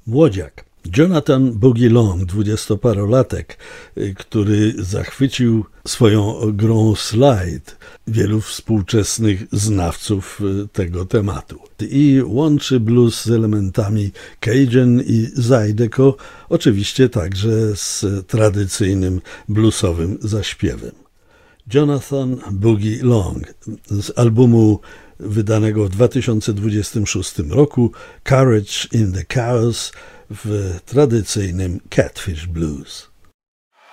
Młodziak Jonathan Boogie Long, dwudziestoparolatek, który zachwycił swoją grą slide wielu współczesnych znawców tego tematu i łączy blues z elementami Cajun i Zydeco, oczywiście także z tradycyjnym bluesowym zaśpiewem. Jonathan Boogie Long z albumu wydanego w 2026 roku Courage in the Chaos w tradycyjnym Catfish Blues.